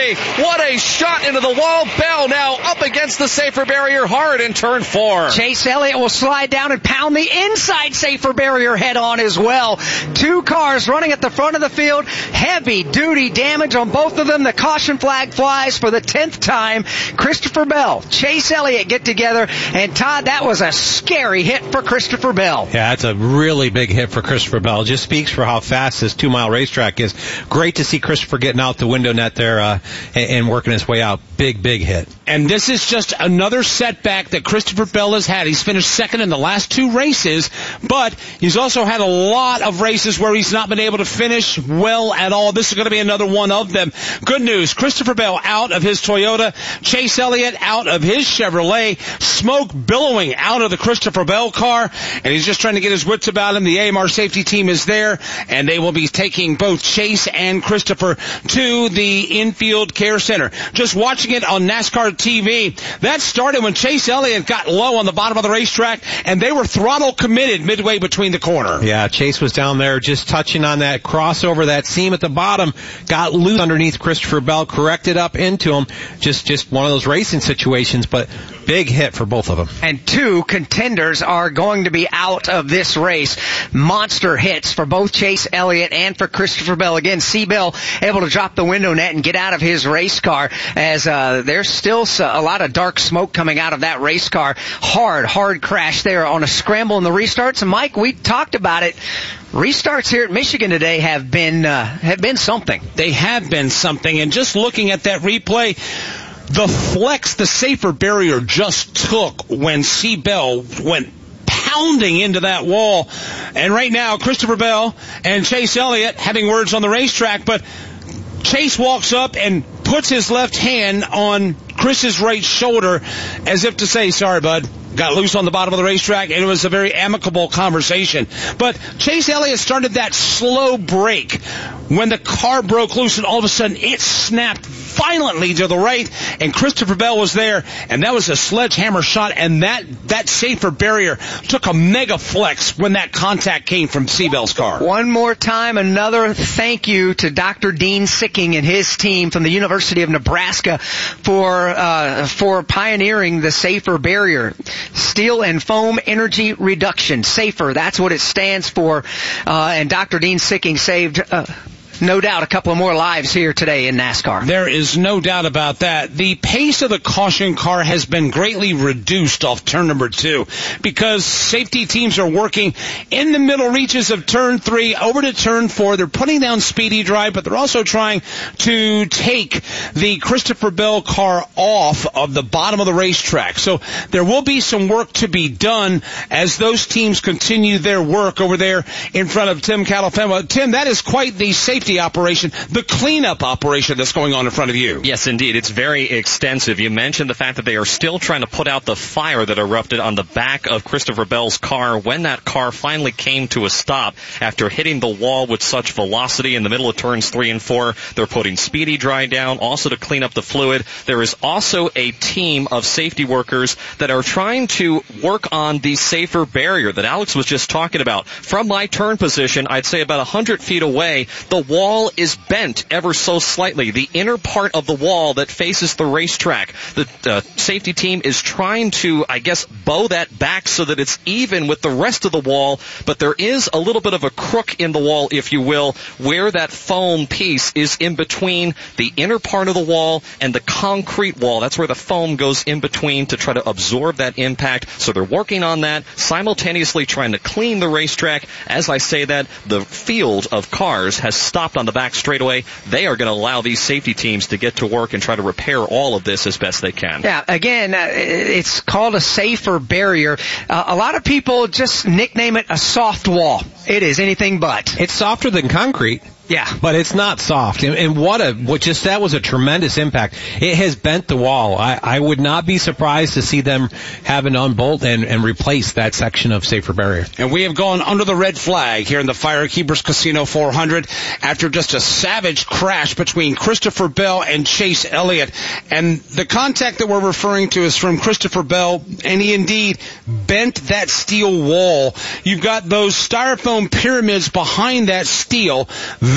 way. What a shot into the wall. Bell now up against the safer barrier hard in turn four. Chase Elliott will slide down and pound the inside safer barrier head on as well. Two cars running at the front of the field. Heavy duty damage on both of them. The caution flag flies for the tenth time. Christopher Bell, Chase Elliott get together. And Todd, that was a scary hit for Christopher Bell. Yeah, that's a really big hit for Christopher Bell. It just speaks for how fast this two-mile racetrack is. Great to see Christopher getting out the window net there uh, and, and working his way out. Big, big hit. And this is just another setback that Christopher Bell has had. He's finished second in the last two races, but he's also had a lot of races where he's not been able to finish well at all. This is going to be another one of them. Good news, Christopher Bell out of his Toyota, Chase Elliott out of his Chevrolet, smoke billowing out of the Christopher Bell car, and he's just trying to get his wits about him. The A M R safety team is there, and they will be taking both Chase and Christopher to the infield care center. Just watching it on NASCAR T V, that started when Chase Elliott got low on the bottom of the racetrack, and they were throttle committed midway between the corner. Yeah, Chase was down there just touching on that crossover, that seam at the bottom, got loose underneath Christopher Bell, corrected up into him. Just, just one of those racing situations, but big hit for both of them. And two contenders are going to be out of this race. Monster hits for both Chase Elliott and for Christopher Bell. Again, C. Bell able to drop the window net and get out of his race car, as uh, there's still a lot of dark smoke coming out of that race car. Hard, hard crash there on a scramble in the restarts. And Mike, we talked about it. Restarts here at Michigan today have been uh, have been something. They have been something. And just looking at that replay, the flex the safer barrier just took when C. Bell went pounding into that wall. And right now, Christopher Bell and Chase Elliott having words on the racetrack, but Chase walks up and puts his left hand on Chris's right shoulder as if to say, sorry, bud. Got loose on the bottom of the racetrack, and it was a very amicable conversation. But Chase Elliott started that slow break when the car broke loose, and all of a sudden it snapped violently to the right, and Christopher Bell was there, and that was a sledgehammer shot, and that, that safer barrier took a mega flex when that contact came from C. Bell's car. One more time, another thank you to Doctor Dean Sicking and his team from the University of Nebraska for uh, for pioneering the safer barrier. Steel and foam energy reduction. SAFER, that's what it stands for. Uh, and Doctor Dean Sicking saved, uh, no doubt, a couple of more lives here today in NASCAR. There is no doubt about that. The pace of the caution car has been greatly reduced off turn number two because safety teams are working in the middle reaches of turn three over to turn four. They're putting down speedy drive, but they're also trying to take the Christopher Bell car off of the bottom of the racetrack. So there will be some work to be done as those teams continue their work over there in front of Tim Calafema. Tim, that is quite the safety operation, the cleanup operation that's going on in front of you. Yes, indeed. It's very extensive. You mentioned the fact that they are still trying to put out the fire that erupted on the back of Christopher Bell's car when that car finally came to a stop after hitting the wall with such velocity in the middle of turns three and four. They're putting speedy dry down also to clean up the fluid. There is also a team of safety workers that are trying to work on the safer barrier that Alex was just talking about. From my turn position, I'd say about one hundred feet away, the wall wall is bent ever so slightly. The inner part of the wall that faces the racetrack. The uh, safety team is trying to, I guess, bow that back so that it's even with the rest of the wall, but there is a little bit of a crook in the wall, if you will, where that foam piece is in between the inner part of the wall and the concrete wall. That's where the foam goes in between to try to absorb that impact. So they're working on that, simultaneously trying to clean the racetrack. As I say that, the field of cars has stopped on the back straightaway. They are going to allow these safety teams to get to work and try to repair all of this as best they can. Yeah, again, uh, it's called a safer barrier. Uh, a lot of people just nickname it a soft wall. It is anything but. It's softer than concrete. Yeah. But it's not soft. And, and what a, what just, that was a tremendous impact. It has bent the wall. I, I would not be surprised to see them having to unbolt and, and replace that section of safer barrier. And we have gone under the red flag here in the Firekeepers Casino four hundred after just a savage crash between Christopher Bell and Chase Elliott. And the contact that we're referring to is from Christopher Bell, and he indeed bent that steel wall. You've got those styrofoam pyramids behind that steel.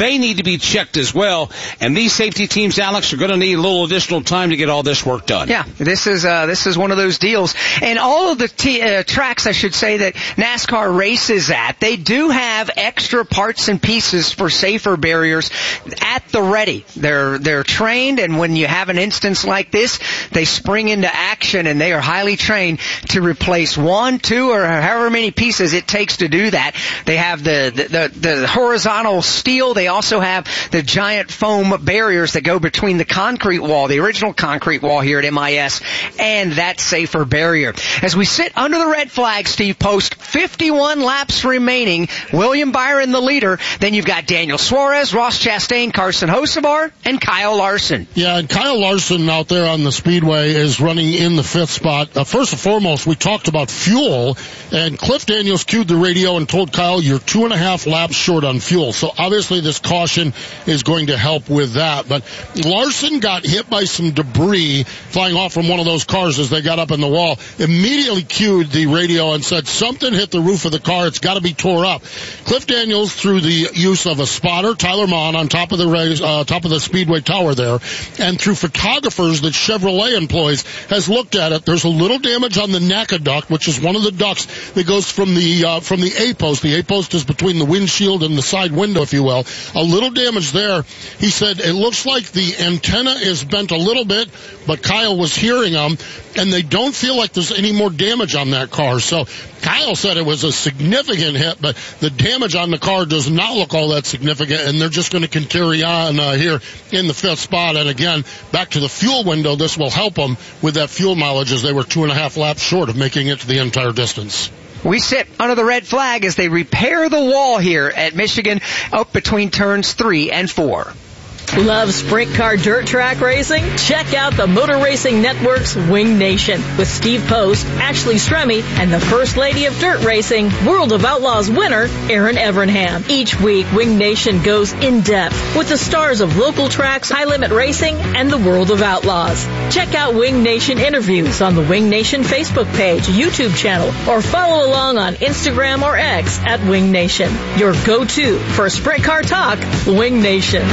they need to be checked as well. And these safety teams, Alex, are going to need a little additional time to get all this work done. Yeah, this is uh, this is one of those deals. And all of the t- uh, tracks, I should say, that NASCAR races at, they do have extra parts and pieces for safer barriers at the ready. They're they're trained, and when you have an instance like this, they spring into action, and they are highly trained to replace one, two, or however many pieces it takes to do that. They have the the, the, the horizontal steel. They also have the giant foam barriers that go between the concrete wall, the original concrete wall here at M I S, and that safer barrier. As we sit under the red flag, Steve Post, fifty-one laps remaining. William Byron the leader. Then you've got Daniel Suarez, Ross Chastain, Carson Hocevar, and Kyle Larson. Yeah, and Kyle Larson out there on the speedway is running in the fifth spot. Uh, first and foremost, we talked about fuel, and Cliff Daniels cued the radio and told Kyle, you're two and a half laps short on fuel. So obviously this caution is going to help with that. But Larson got hit by some debris flying off from one of those cars as they got up in the wall. Immediately cued the radio and said, something hit the roof of the car. It's got to be tore up. Cliff Daniels, through the use of a spotter, Tyler Mahon, on top of the race, uh, top of the speedway tower there, and through photographers that Chevrolet employs, has looked at it. There's a little damage on the N A C A duct, which is one of the ducts that goes from the uh, from the A post. The A post is between the windshield and the side window, if you will. A little damage there. He said it looks like the antenna is bent a little bit, but Kyle was hearing them, and they don't feel like there's any more damage on that car. So Kyle said it was a significant hit, but the damage on the car does not look all that significant, and they're just going to carry on uh, here in the fifth spot. And again, back to the fuel window, this will help them with that fuel mileage, as they were two and a half laps short of making it to the entire distance. We sit under the red flag as they repair the wall here at Michigan up between turns three and four. Love sprint car dirt track racing? Check out the Motor Racing Network's Wing Nation with Steve Post, Ashley Stremme, and the First Lady of Dirt Racing, World of Outlaws winner, Erin Evernham. Each week, Wing Nation goes in-depth with the stars of local tracks, high-limit racing, and the World of Outlaws. Check out Wing Nation interviews on the Wing Nation Facebook page, YouTube channel, or follow along on Instagram or X at Wing Nation. Your go-to for sprint car talk, Wing Nation.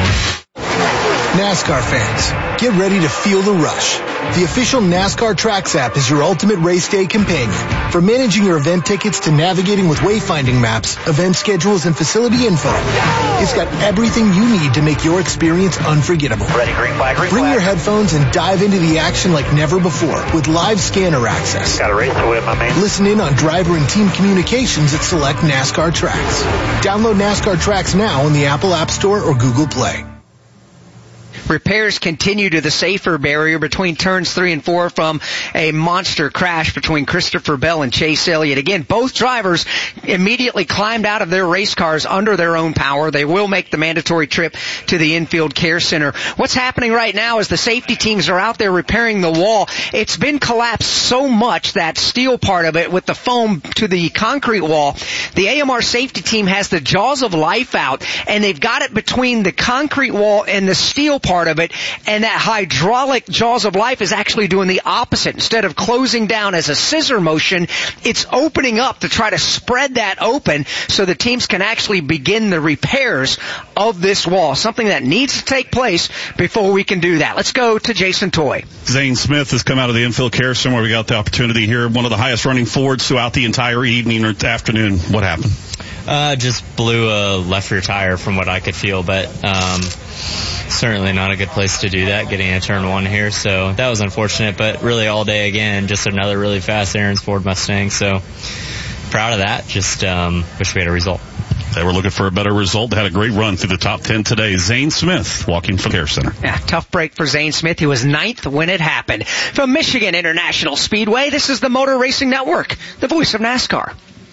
NASCAR fans, get ready to feel the rush. The official NASCAR Tracks app is your ultimate race day companion. From managing your event tickets to navigating with wayfinding maps, event schedules, and facility info, it's got everything you need to make your experience unforgettable. Ready, green flag, green Bring flag. your headphones and dive into the action like never before with live scanner access. Got a race to win, my man. Listen in on driver and team communications at select NASCAR Tracks. Download NASCAR Tracks now on the Apple App Store or Google Play. Repairs continue to the safer barrier between turns three and four from a monster crash between Christopher Bell and Chase Elliott. Again, both drivers immediately climbed out of their race cars under their own power. They will make the mandatory trip to the infield care center. What's happening right now is the safety teams are out there repairing the wall. It's been collapsed so much, that steel part of it with the foam to the concrete wall. The A M R safety team has the jaws of life out, and they've got it between the concrete wall and the steel part of it, and that hydraulic jaws of life is actually doing the opposite. Instead of closing down as a scissor motion, it's opening up to try to spread that open so the teams can actually begin the repairs of this wall, something that needs to take place before we can do that. Let's go to Jason Toy. Zane Smith has come out of the infield care center where we got the opportunity here. One of the highest running Fords throughout the entire evening or afternoon. What happened? Uh, just blew a left rear tire from what I could feel, but um, certainly not a good place to do that, getting a turn one here. So that was unfortunate, but really all day again, just another really fast Aaron's Ford Mustang. So proud of that. Just um, wish we had a result. They were looking for a better result. They had a great run through the top ten today. Zane Smith walking from the Care Center. Yeah, tough break for Zane Smith. He was ninth when it happened. From Michigan International Speedway, this is the Motor Racing Network, the voice of NASCAR.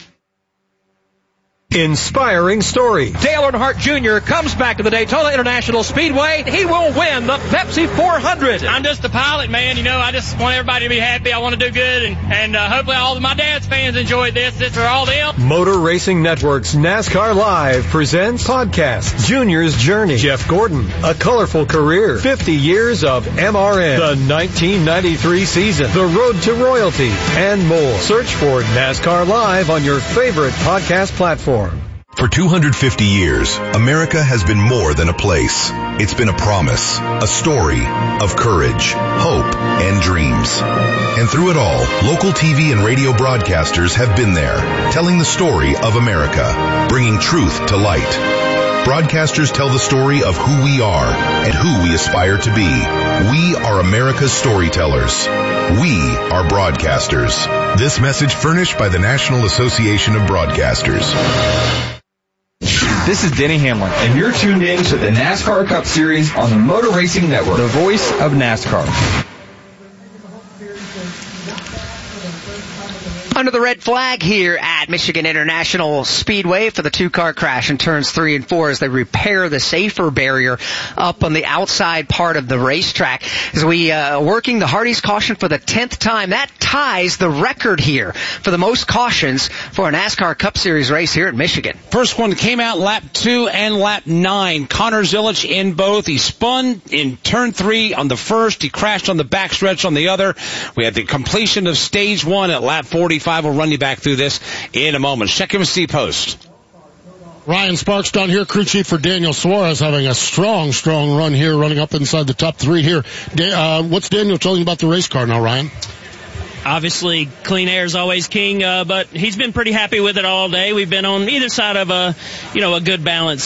Inspiring story. Dale Earnhardt Junior comes back to the Daytona International Speedway. He will win the Pepsi four hundred. I'm just a pilot, man. You know, I just want everybody to be happy. I want to do good, and, and uh, hopefully all of my dad's fans enjoyed this. This for all them. Motor Racing Network's NASCAR Live presents podcast Junior's Journey. Jeff Gordon, a colorful career, fifty years of M R N, the nineteen ninety-three season, the road to royalty, and more. Search for NASCAR Live on your favorite podcast platform. For two hundred fifty years, America has been more than a place. It's been a promise, a story of courage, hope, and dreams. And through it all, local T V and radio broadcasters have been there, telling the story of America, bringing truth to light. Broadcasters tell the story of who we are and who we aspire to be. We are America's storytellers. We are broadcasters. This message furnished by the National Association of Broadcasters. This is Denny Hamlin, and you're tuned in to the NASCAR Cup Series on the Motor Racing Network, the voice of NASCAR. Under the red flag here at Michigan International Speedway for the two-car crash in turns three and four as they repair the safer barrier up on the outside part of the racetrack. As we uh, working the Hardy's caution for the tenth time, that ties the record here for the most cautions for a NASCAR Cup Series race here at Michigan. First one came out lap two and lap nine. Connor Zilic in both. He spun in turn three on the first. He crashed on the backstretch on the other. We had the completion of stage one at lap forty-five. We'll run you back through this in a moment. Check M C Post. Ryan Sparks down here, crew chief for Daniel Suarez, having a strong, strong run here, running up inside the top three here. Da- uh, what's Daniel telling you about the race car now, Ryan? Obviously, clean air is always king, uh, but he's been pretty happy with it all day. We've been on either side of a, you know, a good balance.